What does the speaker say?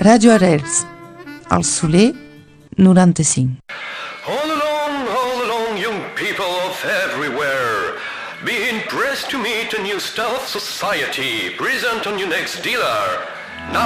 Radio Arrels, al Soler 95. All along, young people of everywhere. Be impressed to meet a new stealth society present on your next dealer.